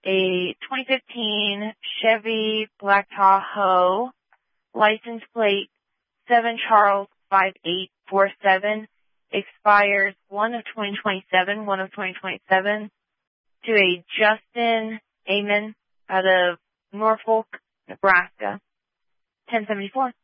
a 2015 Chevy Black Tahoe, license plate 7 Charles 5847, expires 1 of 2027, to a Justin Amen out of Norfolk, Nebraska. 1074.